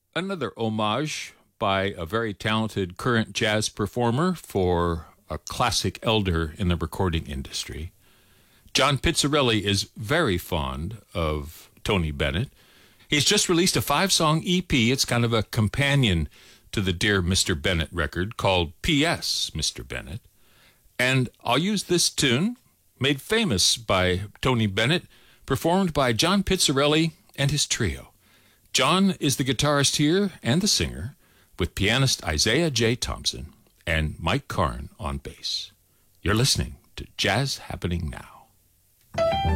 Another homage by a very talented current jazz performer for a classic elder in the recording industry. John Pizzarelli is very fond of Tony Bennett. He's just released a 5-song EP. It's kind of a companion to the Dear Mr. Bennett record called P.S. Mr. Bennett. And I'll use this tune, made famous by Tony Bennett, performed by John Pizzarelli and his trio. John is the guitarist here and the singer, with pianist Isaiah J. Thompson and Mike Karn on bass. You're listening to Jazz Happening Now.